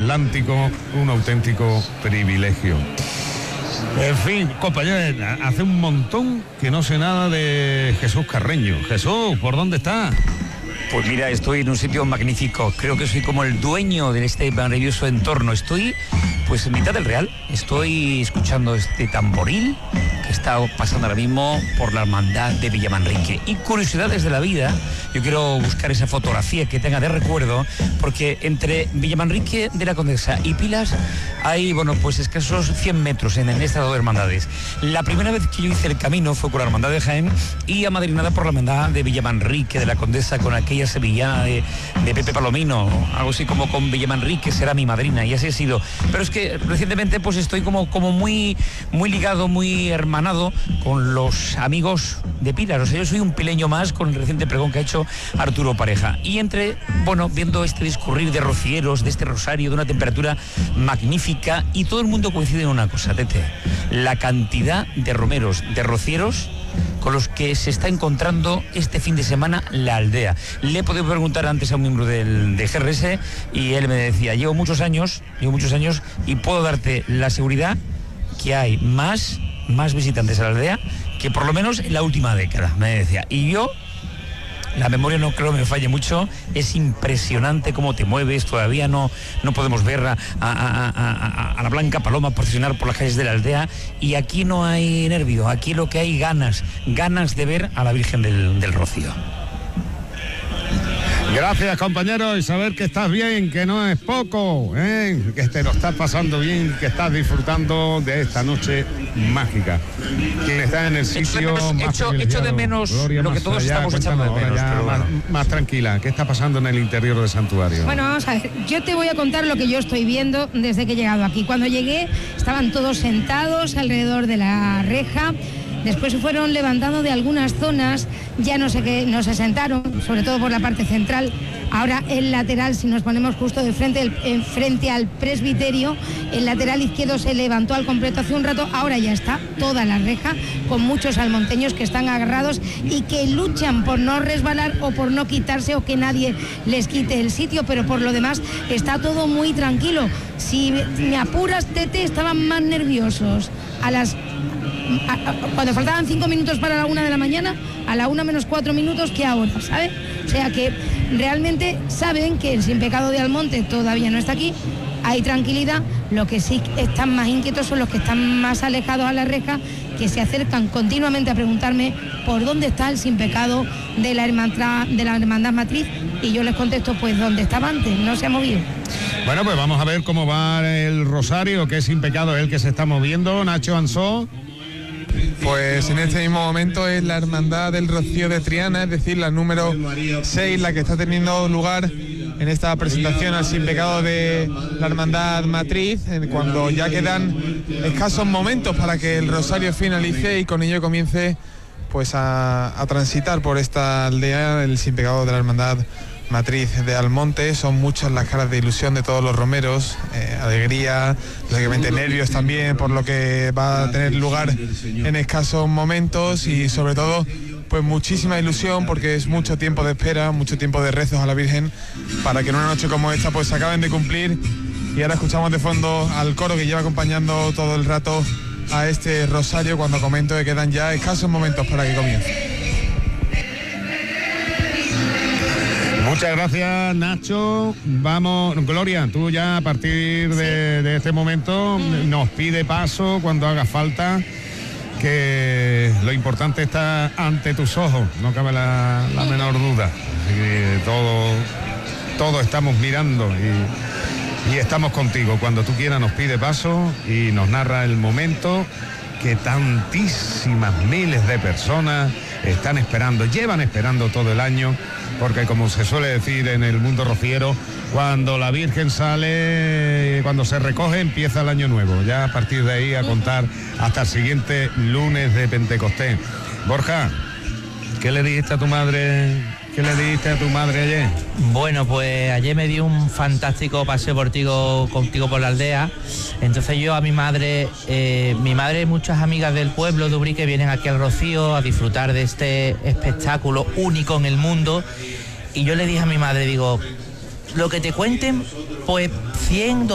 atlántico, un auténtico privilegio. En fin, compañeros, hace un montón que no sé nada de Jesús Carreño. Jesús, ¿por dónde está? Pues mira, estoy en un sitio magnífico. Creo que soy como el dueño de este maravilloso entorno. Estoy, pues, en mitad del Real. Estoy escuchando este tamboril que está pasando ahora mismo por la hermandad de Villamanrique. Y curiosidades de la vida, yo quiero buscar esa fotografía que tenga de recuerdo, porque entre Villamanrique de la Condesa y Pilas hay, bueno, pues escasos 100 metros en estas dos hermandades. La primera vez que yo hice el camino fue con la hermandad de Jaén y amadrinada por la hermandad de Villamanrique de la Condesa, con aquella sevillana de Pepe Palomino, algo así como con Villamanrique será mi madrina, y así ha sido. Pero es que recientemente pues estoy como muy ligado, muy hermanado con los amigos de Pilas. O sea, yo soy un pileño más con el reciente pregón que ha hecho Arturo Pareja. Y viendo este discurrir de rocieros, de este rosario, de una temperatura magnífica, y todo el mundo coincide en una cosa, Tete: la cantidad de romeros, de rocieros con los que se está encontrando este fin de semana la aldea. Le he podido preguntar antes a un miembro de GRS y él me decía, llevo muchos años y puedo darte la seguridad que hay más visitantes a la aldea que por lo menos en la última década, me decía. Y yo, la memoria no creo que me falle mucho, es impresionante cómo te mueves. Todavía no podemos ver a la Blanca Paloma procesionar por las calles de la aldea, y aquí no hay nervio, aquí lo que hay ganas de ver a la Virgen del Rocío. Gracias, compañeros, y saber que estás bien, que no es poco, que te lo estás pasando bien, que estás disfrutando de esta noche mágica, que estás en el sitio echo de menos Gloria, lo que todos estamos echando de menos, pero bueno. más tranquila. ¿Qué está pasando en el interior del santuario? Bueno, vamos a ver, yo te voy a contar lo que yo estoy viendo desde que he llegado aquí. Cuando llegué estaban todos sentados alrededor de la reja. Después se fueron levantando de algunas zonas, ya no se sentaron, sobre todo por la parte central. Ahora el lateral, si nos ponemos justo de frente al presbiterio, el lateral izquierdo se levantó al completo hace un rato. Ahora ya está toda la reja, con muchos almonteños que están agarrados y que luchan por no resbalar o por no quitarse, o que nadie les quite el sitio, pero por lo demás está todo muy tranquilo. Si me apuras, Tete, estaban más nerviosos cuando faltaban 5 minutos para la 1 de la mañana, a la 1 menos 4 minutos que ahora, ¿sabes? O sea que realmente saben que el Sin Pecado de Almonte todavía no está aquí, hay tranquilidad. Lo que sí están más inquietos son los que están más alejados a la reja, que se acercan continuamente a preguntarme por dónde está el Sin Pecado de la hermandad matriz, y yo les contesto pues dónde estaba antes, no se ha movido. Bueno, pues vamos a ver cómo va el rosario, que es Sin Pecado el que se está moviendo. Nacho Ansó. Pues en este mismo momento es la Hermandad del Rocío de Triana, es decir, la número 6, la que está teniendo lugar en esta presentación al Sin Pecado de la Hermandad Matriz, cuando ya quedan escasos momentos para que el rosario finalice y con ello comience pues a transitar por esta aldea el Sin Pecado de la Hermandad Matriz de Almonte. Son muchas las caras de ilusión de todos los romeros, alegría, lógicamente nervios también por lo que va a tener lugar en escasos momentos, y sobre todo pues muchísima ilusión porque es mucho tiempo de espera, mucho tiempo de rezos a la Virgen para que en una noche como esta pues se acaben de cumplir. Y ahora escuchamos de fondo al coro que lleva acompañando todo el rato a este rosario, cuando comento que quedan ya escasos momentos para que comience. Muchas gracias, Nacho. Vamos, Gloria, tú ya a partir de este momento nos pide paso cuando haga falta, que lo importante está ante tus ojos, no cabe la menor duda. Así que todos estamos mirando y estamos contigo. Cuando tú quieras nos pide paso y nos narra el momento que tantísimas miles de personas llevan esperando todo el año, porque como se suele decir en el mundo rociero, cuando la Virgen sale, cuando se recoge, empieza el año nuevo, ya a partir de ahí a contar hasta el siguiente lunes de Pentecostés. Borja, ¿qué le dijiste a tu madre ayer? Bueno, pues ayer me di un fantástico paseo contigo por la aldea. Entonces yo a mi madre y muchas amigas del pueblo de Ubrique vienen aquí al Rocío a disfrutar de este espectáculo único en el mundo. Y yo le dije a mi madre, digo, lo que te cuenten, pues 100,